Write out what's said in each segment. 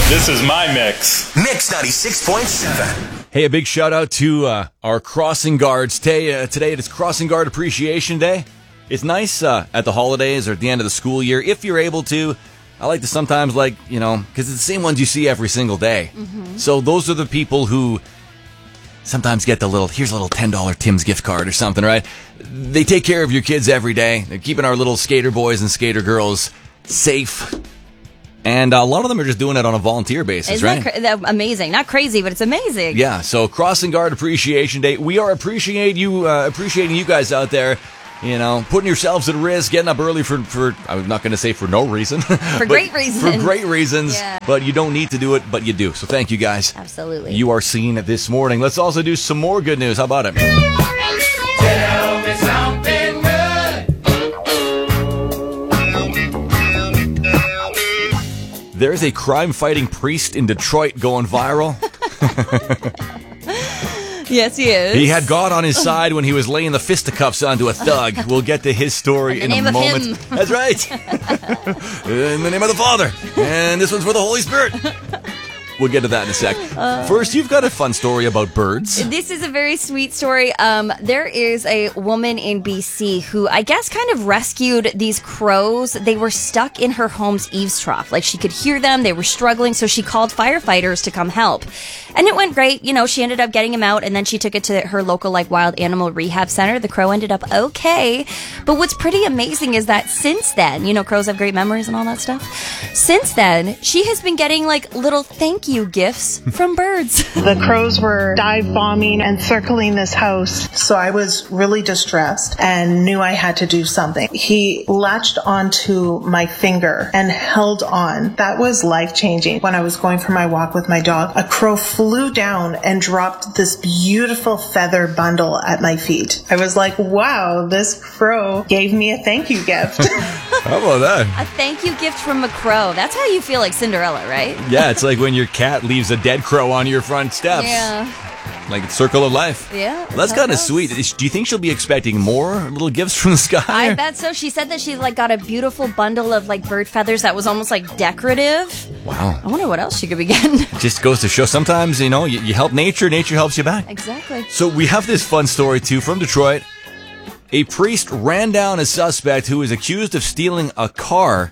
This is my mix. Mix 96.7. Hey, a big shout out to our crossing guards. Today it is Crossing Guard Appreciation Day. It's nice at the holidays or at the end of the school year, if you're able to. I like to sometimes, because it's the same ones you see every single day. Mm-hmm. So those are the people who sometimes get here's a little $10 Tim's gift card or something, right? They take care of your kids every day. They're keeping our little skater boys and skater girls safe. And a lot of them are just doing it on a volunteer basis, right? Isn't that amazing? Not crazy, but it's amazing. Yeah, so Crossing Guard Appreciation Day. We are appreciating you guys out there, putting yourselves at risk, getting up early for I'm not going to say for no reason. For great reasons. For great reasons, yeah. But you don't need to do it, but you do. So thank you guys. Absolutely. You are seen this morning. Let's also do some more good news. How about it? Tell me something good. There's a crime-fighting priest in Detroit going viral. Yes, he is. He had God on his side when he was laying the fisticuffs onto a thug. We'll get to his story in a moment. Him. That's right. In the name of the Father. And this one's for the Holy Spirit. We'll get to that in a sec. First, you've got a fun story about birds. This is a very sweet story. There is a woman in BC who I guess kind of rescued these crows. They were stuck in her home's eaves trough. Like she could hear them. They were struggling. So she called firefighters to come help. And it went great. She ended up getting them out and then she took it to her local wild animal rehab center. The crow ended up okay. But what's pretty amazing is that since then, crows have great memories and all that stuff. Since then, she has been getting little thank you gifts from birds. The crows were dive bombing and circling this house. So I was really distressed and knew I had to do something. He latched onto my finger and held on. That was life-changing. When I was going for my walk with my dog, a crow flew down and dropped this beautiful feather bundle at my feet. I was like, wow, this crow gave me a thank you gift. How about that? A thank you gift from a crow. That's how you feel like Cinderella, right? Yeah, it's like when your cat leaves a dead crow on your front steps. Yeah. Like it's circle of life. Yeah. Well, that's kind of sweet. Do you think she'll be expecting more little gifts from the sky? I bet so. She said that she got a beautiful bundle of bird feathers that was almost decorative. Wow. I wonder what else she could be getting. Just goes to show sometimes, you help nature helps you back. Exactly. So we have this fun story too from Detroit. A priest ran down a suspect who is accused of stealing a car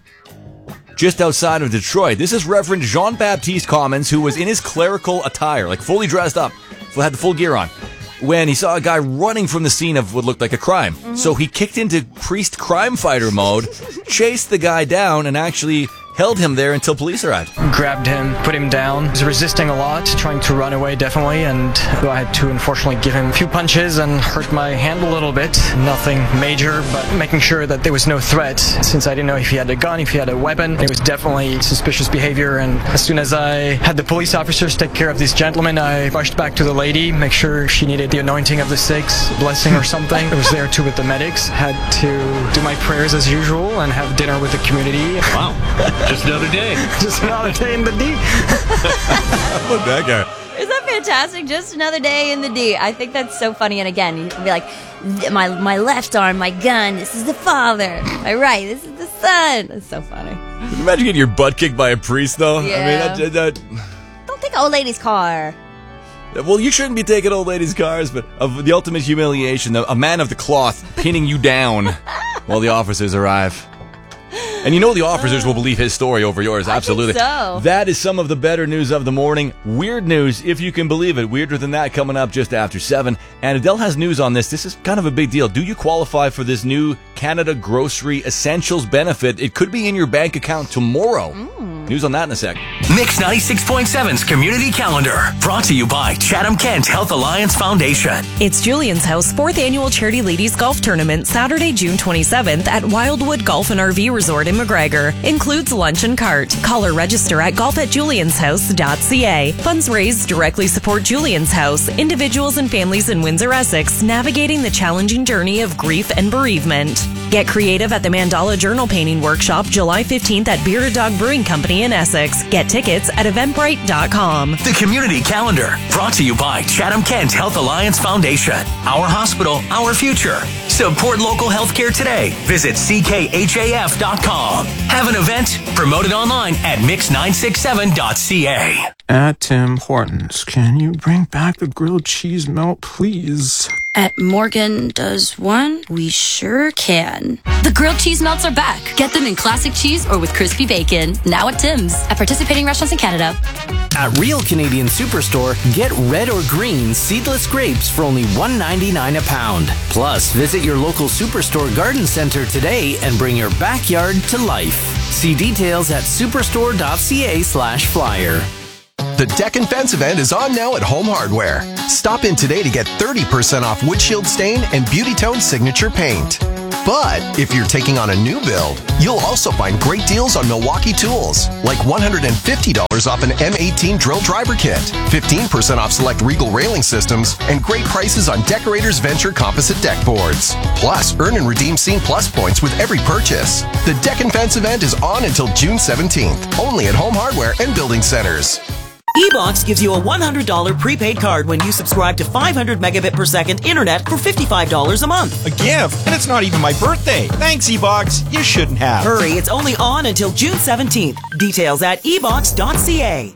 just outside of Detroit. This is Reverend Jean-Baptiste Commons, who was in his clerical attire, fully dressed up, had the full gear on, when he saw a guy running from the scene of what looked like a crime. Mm-hmm. So he kicked into priest crime fighter mode, chased the guy down, and actually held him there until police arrived. Grabbed him, put him down. He was resisting a lot, trying to run away, definitely, and I had to unfortunately give him a few punches and hurt my hand a little bit. Nothing major, but making sure that there was no threat, since I didn't know if he had a gun, if he had a weapon. It was definitely suspicious behavior, and as soon as I had the police officers take care of this gentleman, I rushed back to the lady, make sure she needed the anointing of the six, blessing or something. I was there too with the medics, had to do my prayers as usual and have dinner with the community. Wow. Just another day. Just another day in the D. How about that guy? Isn't that fantastic? Just another day in the D. I think that's so funny. And again, you can be like, my left arm, my gun, this is the father. My right, this is the son. That's so funny. Can you imagine getting your butt kicked by a priest, though? Yeah. I mean, Don't take an old lady's car. Well, you shouldn't be taking old ladies' cars, but of the ultimate humiliation, a man of the cloth pinning you down while the officers arrive. And the officers will believe his story over yours, absolutely. I think so. That is some of the better news of the morning. Weird news, if you can believe it. Weirder than that coming up just after 7. And Adele has news on this. This is kind of a big deal. Do you qualify for this new Canada Grocery Essentials benefit? It could be in your bank account tomorrow. News on that in a sec. Mix 96.7's Community Calendar, brought to you by Chatham-Kent Health Alliance Foundation. It's Julian's House 4th Annual Charity Ladies Golf Tournament, Saturday, June 27th at Wildwood Golf and RV Resort in McGregor. Includes lunch and cart. Call or register at golf@julianshouse.ca. Funds raised directly support Julian's House, individuals and families in Windsor, Essex, navigating the challenging journey of grief and bereavement. Get creative at the Mandala Journal Painting Workshop July 15th at Bearded Dog Brewing Company in Essex. Get tickets at eventbrite.com. The Community Calendar, brought to you by Chatham Kent Health Alliance Foundation. Our hospital, our future. Support local healthcare today. Visit ckhaf.com. Have an event? Promote it online at mix967.ca. At Tim Hortons, can you bring back the grilled cheese melt, please? At Morgan Does One, we sure can. The grilled cheese melts are back. Get them in classic cheese or with crispy bacon. Now at Tim's. At participating restaurants in Canada. At Real Canadian Superstore, get red or green seedless grapes for only $1.99 a pound. Plus, visit your local Superstore garden center today and bring your backyard to life. See details at superstore.ca/flyer. The Deck and Fence event is on now at Home Hardware. Stop in today to get 30% off Windshield Stain and Beauty Tone Signature Paint. But if you're taking on a new build, you'll also find great deals on Milwaukee tools, like $150 off an M18 drill driver kit, 15% off select Regal railing systems, and great prices on Decorators Venture composite deck boards. Plus, earn and redeem Scene Plus points with every purchase. The Deck and Fence event is on until June 17th, only at Home Hardware and Building Centers. eBox gives you a $100 prepaid card when you subscribe to 500 megabit per second internet for $55 a month. A gift? And it's not even my birthday. Thanks, eBox. You shouldn't have. Hurry, it's only on until June 17th. Details at ebox.ca.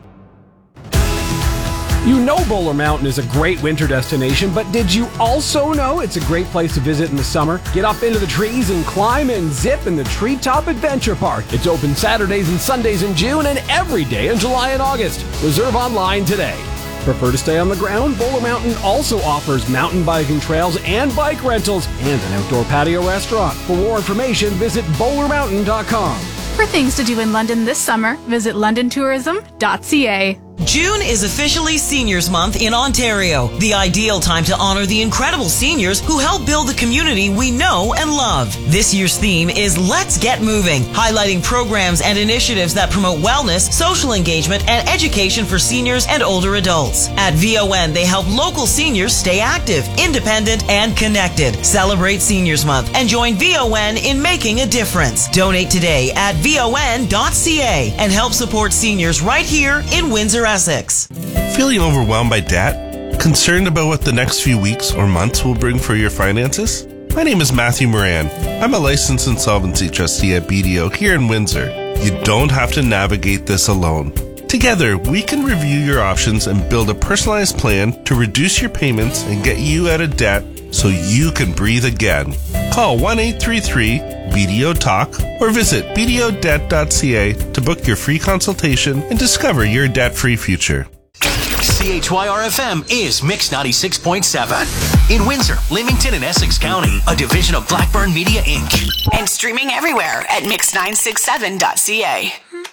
You know Bowler Mountain is a great winter destination, but did you also know it's a great place to visit in the summer? Get up into the trees and climb and zip in the Treetop Adventure Park. It's open Saturdays and Sundays in June and every day in July and August. Reserve online today. Prefer to stay on the ground? Bowler Mountain also offers mountain biking trails and bike rentals and an outdoor patio restaurant. For more information, visit bowlermountain.com. For things to do in London this summer, visit londontourism.ca. June is officially Seniors Month in Ontario, the ideal time to honor the incredible seniors who help build the community we know and love. This year's theme is Let's Get Moving, highlighting programs and initiatives that promote wellness, social engagement, and education for seniors and older adults. At VON, they help local seniors stay active, independent, and connected. Celebrate Seniors Month and join VON in making a difference. Donate today at VON.ca and help support seniors right here in Windsor, Essex. Feeling overwhelmed by debt? Concerned about what the next few weeks or months will bring for your finances? My name is Matthew Moran. I'm a licensed insolvency trustee at BDO here in Windsor. You don't have to navigate this alone. Together, we can review your options and build a personalized plan to reduce your payments and get you out of debt so you can breathe again. Call 1-833-BDO-TALK or visit bdodebt.ca to book your free consultation and discover your debt-free future. CHYR-FM is Mix 96.7. In Windsor, Leamington, and Essex County, a division of Blackburn Media, Inc. And streaming everywhere at mix967.ca.